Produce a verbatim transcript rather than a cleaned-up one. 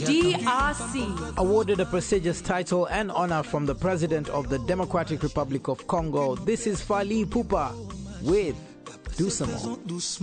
D R C. Awarded a prestigious title and honor from the President of the Democratic Republic of Congo. This is Fally Ipupa with Do Some More.